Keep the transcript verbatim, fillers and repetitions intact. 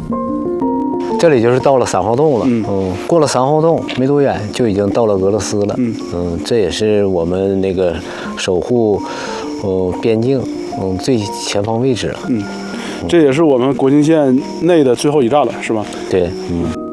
这里就是到了三号洞了。嗯，嗯过了三号洞没多远就已经到了俄罗斯了。嗯嗯，这也是我们那个守护，呃，边境，嗯，最前方位置了。 嗯，这也是我们国境线内的最后一站了，是吧？ 对，嗯。